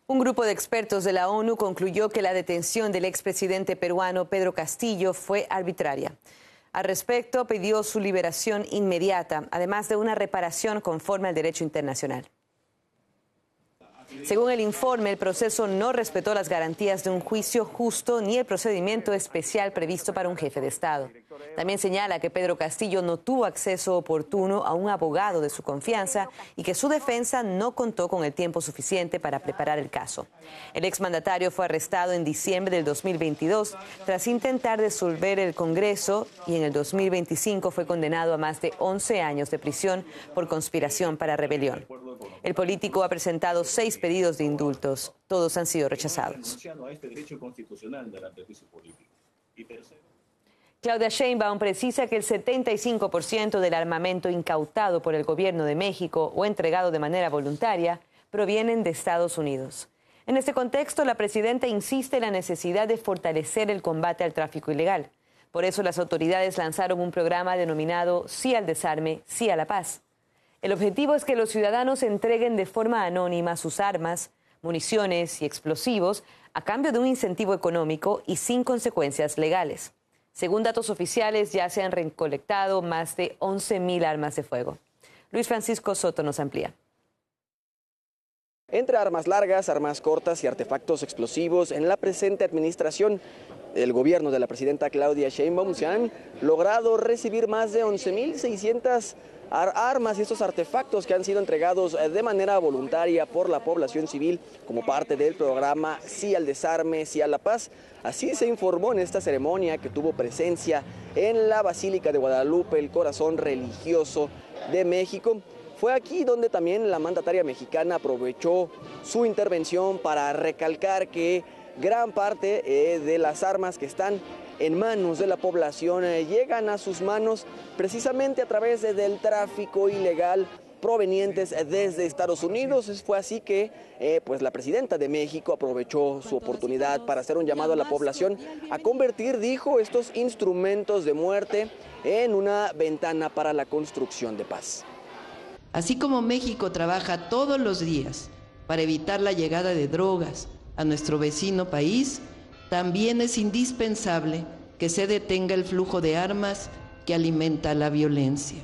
Un grupo de expertos de la ONU concluyó que la detención del expresidente peruano Pedro Castillo fue arbitraria. Al respecto, pidió su liberación inmediata, además de una reparación conforme al derecho internacional. Según el informe, el proceso no respetó las garantías de un juicio justo ni el procedimiento especial previsto para un jefe de Estado. También señala que Pedro Castillo no tuvo acceso oportuno a un abogado de su confianza y que su defensa no contó con el tiempo suficiente para preparar el caso. El exmandatario fue arrestado en diciembre del 2022 tras intentar disolver el Congreso y en el 2025 fue condenado a más de 11 años de prisión por conspiración para rebelión. El político ha presentado 6 pedidos de indultos. Todos han sido rechazados. Claudia Sheinbaum precisa que el 75% del armamento incautado por el gobierno de México o entregado de manera voluntaria provienen de Estados Unidos. En este contexto, la presidenta insiste en la necesidad de fortalecer el combate al tráfico ilegal. Por eso las autoridades lanzaron un programa denominado Sí al Desarme, Sí a la Paz. El objetivo es que los ciudadanos entreguen de forma anónima sus armas, municiones y explosivos a cambio de un incentivo económico y sin consecuencias legales. Según datos oficiales, ya se han recolectado más de 11.000 armas de fuego. Luis Francisco Soto nos amplía. Entre armas largas, armas cortas y artefactos explosivos, en la presente administración del gobierno de la presidenta Claudia Sheinbaum se han logrado recibir más de 11.600 armas y estos artefactos que han sido entregados de manera voluntaria por la población civil como parte del programa Sí al Desarme, Sí a la Paz. Así se informó en esta ceremonia que tuvo presencia en la Basílica de Guadalupe, el corazón religioso de México. Fue aquí donde también la mandataria mexicana aprovechó su intervención para recalcar que gran parte de las armas que están en manos de la población llegan a sus manos precisamente a través del tráfico ilegal provenientes desde Estados Unidos. Fue así que pues la presidenta de México aprovechó su oportunidad para hacer un llamado a la población a convertir, dijo, estos instrumentos de muerte en una ventana para la construcción de paz. Así como México trabaja todos los días para evitar la llegada de drogas a nuestro vecino país, también es indispensable que se detenga el flujo de armas que alimenta la violencia.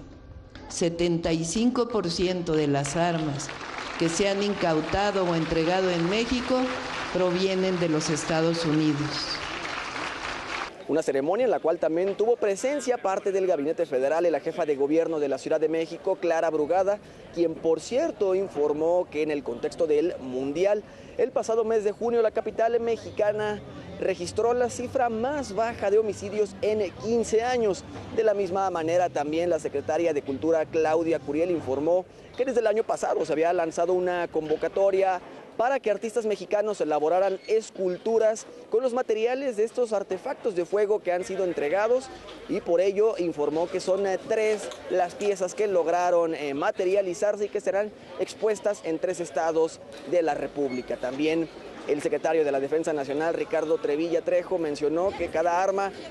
75% de las armas que se han incautado o entregado en México provienen de los Estados Unidos. Una ceremonia en la cual también tuvo presencia parte del Gabinete Federal y la jefa de gobierno de la Ciudad de México, Clara Brugada, quien por cierto informó que en el contexto del Mundial, el pasado mes de junio la capital mexicana registró la cifra más baja de homicidios en 15 años. De la misma manera también la secretaria de Cultura, Claudia Curiel, informó que desde el año pasado se había lanzado una convocatoria para que artistas mexicanos elaboraran esculturas con los materiales de estos artefactos de fuego que han sido entregados y por ello informó que son 3 las piezas que lograron materializarse y que serán expuestas en 3 estados de la República. También el secretario de la Defensa Nacional, Ricardo Trevilla Trejo, mencionó que cada arma